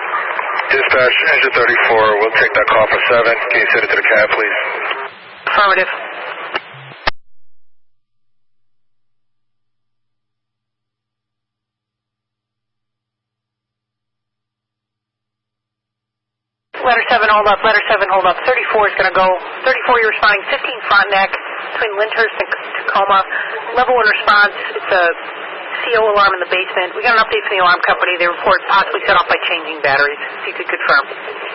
Dispatch, engine 34, we'll take that call for 7. Can you send it to the cab, please? Affirmative. Letter 7, hold up. Letter 7, hold up. 34 is going to go. 34, you're responding 15 Frontenac between Lyndhurst and Tacoma. Level 1 response. It's a CO alarm in the basement. We got an update from the alarm company. They report possibly set off by changing batteries. If you could confirm.